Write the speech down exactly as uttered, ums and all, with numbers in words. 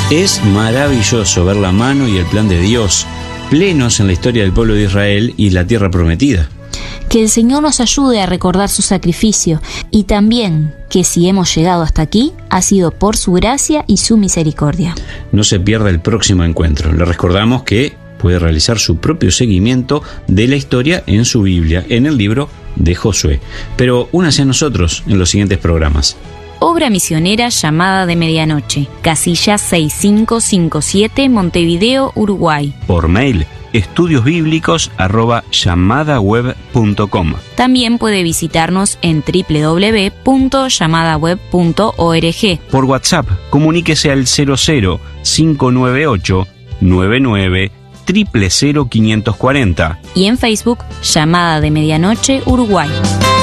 Es maravilloso ver la mano y el plan de Dios, plenos en la historia del pueblo de Israel y la tierra prometida. Que el Señor nos ayude a recordar su sacrificio y también que si hemos llegado hasta aquí, ha sido por su gracia y su misericordia. No se pierda el próximo encuentro. Le recordamos que puede realizar su propio seguimiento de la historia en su Biblia, en el libro de Josué. Pero únase a nosotros en los siguientes programas. Obra misionera Llamada de Medianoche, casilla seis cinco cinco siete, Montevideo, Uruguay. Por mail, estudiosbíblicos arroba llamadaweb punto com. También puede visitarnos en doble u doble u doble u punto llamadaweb punto org. Por WhatsApp, comuníquese al cero cero cinco nueve ocho nueve nueve cero cero cero cinco cuatro cero. Y en Facebook, Llamada de Medianoche, Uruguay.